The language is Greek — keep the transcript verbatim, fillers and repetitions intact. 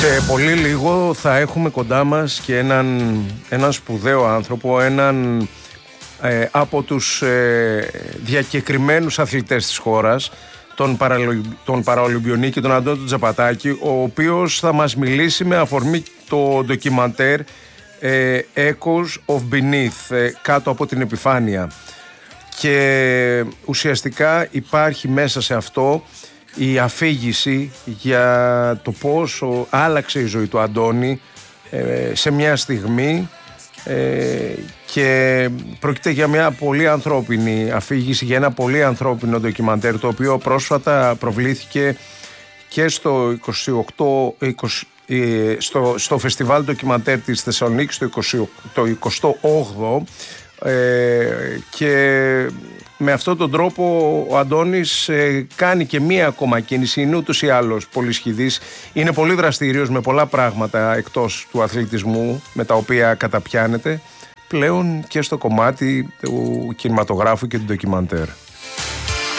Σε πολύ λίγο θα έχουμε κοντά μας και έναν, έναν σπουδαίο άνθρωπο, έναν ε, από τους ε, διακεκριμένους αθλητές της χώρας, τον, παραλο, τον Παραολυμπιονίκη, τον Αντώνη Τζαπατάκη, ο οποίος θα μας μιλήσει με αφορμή το ντοκιμαντέρ ε, Echoes of Beneath, ε, κάτω από την επιφάνεια. Και ουσιαστικά υπάρχει μέσα σε αυτό η αφήγηση για το πόσο άλλαξε η ζωή του Αντώνη ε, σε μια στιγμή ε, και πρόκειται για μια πολύ ανθρώπινη αφήγηση, για ένα πολύ ανθρώπινο ντοκιμαντέρ, το οποίο πρόσφατα προβλήθηκε και στο, είκοσι οκτώ, είκοσι, ε, στο, στο φεστιβάλ ντοκιμαντέρ της Θεσσαλονίκης το, είκοσι, το εικοστό όγδοο ε, και με αυτόν τον τρόπο ο Αντώνης ε, κάνει και μία ακόμα κίνηση. Είναι ούτως ή άλλως πολύ σχηδής. Είναι πολύ δραστήριος με πολλά πράγματα εκτός του αθλητισμού, με τα οποία καταπιάνεται πλέον και στο κομμάτι του κινηματογράφου και του ντοκιμαντέρ.